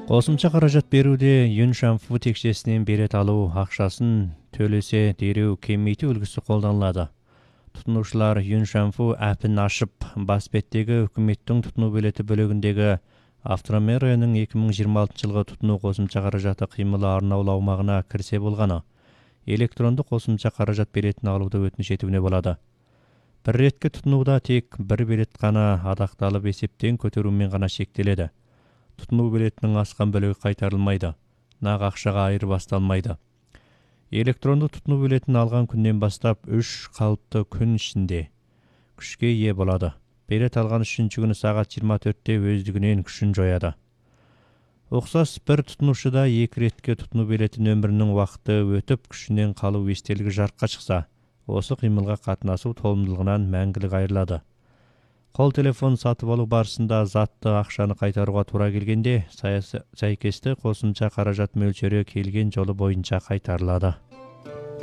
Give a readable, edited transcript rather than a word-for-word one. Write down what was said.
Косумча каражат берүүде Юншанфу текшесинен берет алуу акчасын төлөсө дереу кемейтүү үлгүсү колдонулат. Тутунуучулар Юншанфу app'ин ашып, бас беттеги өкмөттүн тутунуу билети бөлүгүндөгү Автомериянын 2026 жылгы тутунуу косумча каражаты кыймылы арналуу аумагына кирсе болгону. Электрондук косумча каражат билетин алууду өтүнүч этүүнө болот. Бир иретке тутунууда тек бир билет гана адакталып эсептен көтөрүү менен гана шектелет. Тутунуу билетинин аскан бөлүгү кайтарылмайды. Нак акчага айырбасталмайды. Электрондук тутунуу билетин алган күндөн баштап 3 калыптуу күн ичинде күчкө ээ болот. Билет алган 3-күнү саат 24-те өздүгүнөн күчүн жоёт. Оксос бир тутунуучуда 2 иретке тутунуу билетинин өмүрүнүн убакыты өтүп күчүнөн калуу эстелиги жарыкка чыкса, осы кыймылга катнашуу тоомдулугунан мәңгилик айрылат. Кол телефон сатып алуу барысында затты акчаны кайтарууга туура келгенде, сайкесте косумча каражат мөлчөрү келген жолу боюнча кайтарылат.